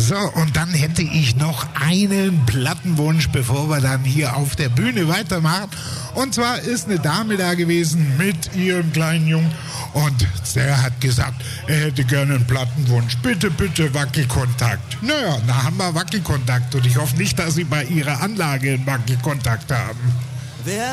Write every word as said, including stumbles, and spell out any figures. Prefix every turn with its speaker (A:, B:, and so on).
A: So, und dann hätte ich noch einen Plattenwunsch, bevor wir dann hier auf der Bühne weitermachen. Und zwar ist eine Dame da gewesen mit ihrem kleinen Jungen und der hat gesagt, er hätte gerne einen Plattenwunsch. Bitte, bitte Wackelkontakt. Naja, da haben wir Wackelkontakt und ich hoffe nicht, dass Sie bei Ihrer Anlage einen Wackelkontakt haben.
B: Wer